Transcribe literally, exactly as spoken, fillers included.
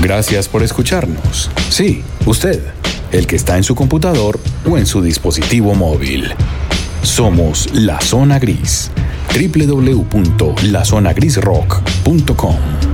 Gracias por escucharnos. Sí, usted, el que está en su computador o en su dispositivo móvil. Somos La Zona Gris. doble u doble u doble u punto la zona gris rock punto com